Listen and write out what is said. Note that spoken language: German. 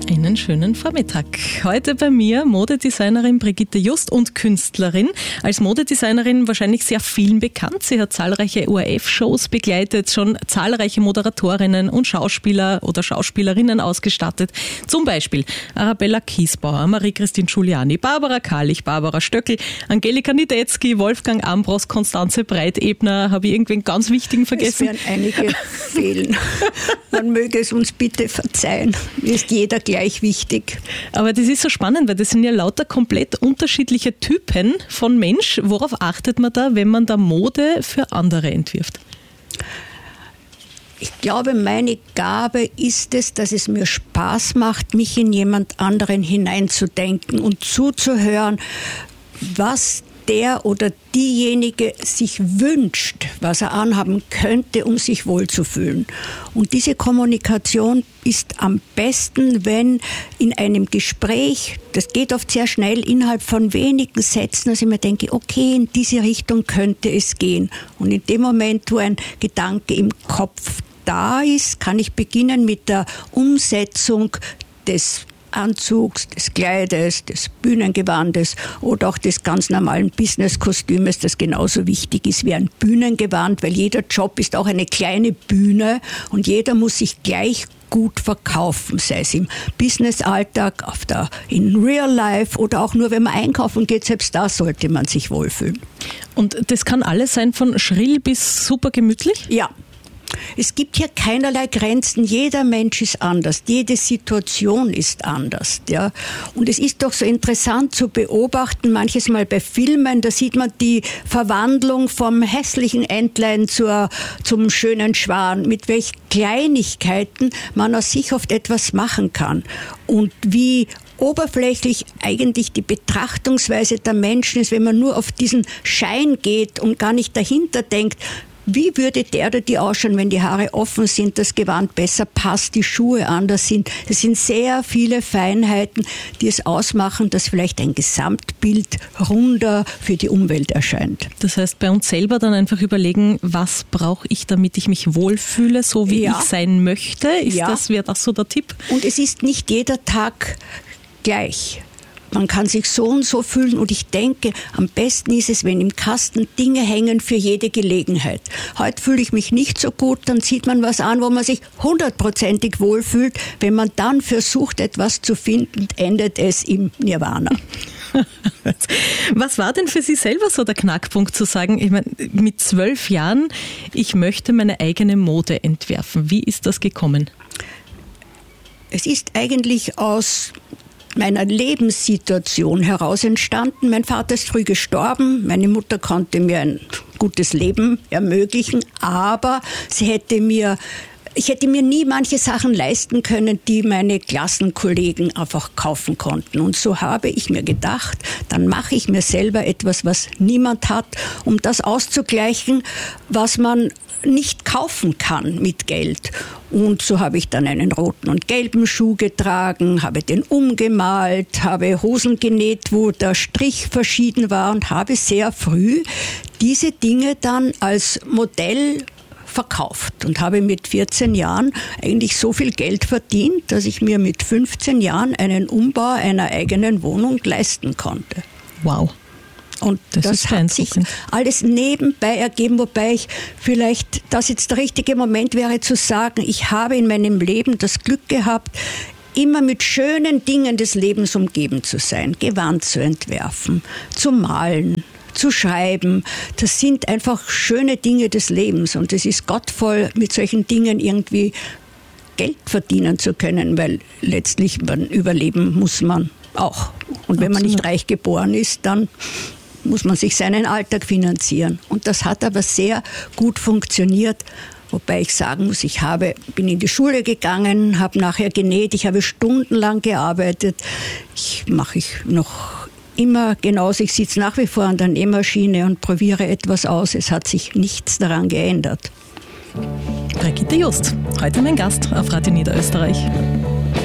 Einen schönen Vormittag. Heute bei mir Modedesignerin Brigitte Just und Künstlerin. Als Modedesignerin wahrscheinlich sehr vielen bekannt. Sie hat zahlreiche ORF-Shows begleitet, schon zahlreiche Moderatorinnen und Schauspieler oder Schauspielerinnen ausgestattet. Zum Beispiel Arabella Kiesbauer, Marie-Christine Giuliani, Barbara Karlich, Barbara Stöckl, Angelika Niedetzky, Wolfgang Ambros, Konstanze Breitebner. Habe ich irgendwen ganz Wichtigen vergessen? Es werden einige fehlen. Man möge es uns bitte verzeihen. Mir ist jeder gleich wichtig. Aber das ist so spannend, weil das sind ja lauter komplett unterschiedliche Typen von Mensch. Worauf achtet man da, wenn man da Mode für andere entwirft? Ich glaube, meine Gabe ist es, dass es mir Spaß macht, mich in jemand anderen hineinzudenken und zuzuhören, was der oder diejenige sich wünscht, was er anhaben könnte, um sich wohlzufühlen. Und diese Kommunikation ist am besten, wenn in einem Gespräch, das geht oft sehr schnell, innerhalb von wenigen Sätzen, dass ich mir denke, okay, in diese Richtung könnte es gehen. Und in dem Moment, wo ein Gedanke im Kopf da ist, kann ich beginnen mit der Umsetzung des Anzugs, des Kleides, des Bühnengewandes oder auch des ganz normalen Businesskostümes, das genauso wichtig ist wie ein Bühnengewand, weil jeder Job ist auch eine kleine Bühne und jeder muss sich gleich gut verkaufen, sei es im Businessalltag, in Real Life oder auch nur, wenn man einkaufen geht, selbst da sollte man sich wohlfühlen. Und das kann alles sein, von schrill bis super gemütlich? Ja. Es gibt hier keinerlei Grenzen. Jeder Mensch ist anders. Jede Situation ist anders. Ja. Und es ist doch so interessant zu beobachten, manches Mal bei Filmen, da sieht man die Verwandlung vom hässlichen Entlein zum schönen Schwan, mit welch Kleinigkeiten man aus sich oft etwas machen kann. Und wie oberflächlich eigentlich die Betrachtungsweise der Menschen ist, wenn man nur auf diesen Schein geht und gar nicht dahinter denkt, wie würde der oder die ausschauen, wenn die Haare offen sind, das Gewand besser passt, die Schuhe anders sind. Es sind sehr viele Feinheiten, die es ausmachen, dass vielleicht ein Gesamtbild runder für die Umwelt erscheint. Das heißt, bei uns selber dann einfach überlegen, was brauche ich, damit ich mich wohlfühle, so wie ich sein möchte? Wäre das so der Tipp? Und es ist nicht jeder Tag gleich. Man kann sich so und so fühlen und ich denke, am besten ist es, wenn im Kasten Dinge hängen für jede Gelegenheit. Heute fühle ich mich nicht so gut, dann zieht man was an, wo man sich 100%ig wohlfühlt. Wenn man dann versucht, etwas zu finden, endet es im Nirvana. Was war denn für Sie selber so der Knackpunkt zu sagen, ich meine, mit 12 Jahren, ich möchte meine eigene Mode entwerfen. Wie ist das gekommen? Es ist eigentlich aus meiner Lebenssituation heraus entstanden. Mein Vater ist früh gestorben, meine Mutter konnte mir ein gutes Leben ermöglichen, aber ich hätte mir nie manche Sachen leisten können, die meine Klassenkollegen einfach kaufen konnten. Und so habe ich mir gedacht, dann mache ich mir selber etwas, was niemand hat, um das auszugleichen, was man nicht kaufen kann mit Geld. Und so habe ich dann einen roten und gelben Schuh getragen, habe den umgemalt, habe Hosen genäht, wo der Strich verschieden war und habe sehr früh diese Dinge dann als Modell verkauft und habe mit 14 Jahren eigentlich so viel Geld verdient, dass ich mir mit 15 Jahren einen Umbau einer eigenen Wohnung leisten konnte. Wow. Und das hat sich alles nebenbei ergeben, wobei das jetzt der richtige Moment wäre zu sagen, ich habe in meinem Leben das Glück gehabt, immer mit schönen Dingen des Lebens umgeben zu sein, Gewand zu entwerfen, zu malen, zu schreiben. Das sind einfach schöne Dinge des Lebens und es ist gottvoll, mit solchen Dingen irgendwie Geld verdienen zu können, weil letztlich überleben muss man auch. Und wenn man nicht reich geboren ist, dann muss man sich seinen Alltag finanzieren. Und das hat aber sehr gut funktioniert. Wobei ich sagen muss, bin in die Schule gegangen, habe nachher genäht, ich habe stundenlang gearbeitet. Mache ich noch immer genauso. Ich sitze nach wie vor an der Nähmaschine und probiere etwas aus. Es hat sich nichts daran geändert. Brigitte Just, heute mein Gast auf Radio Niederösterreich.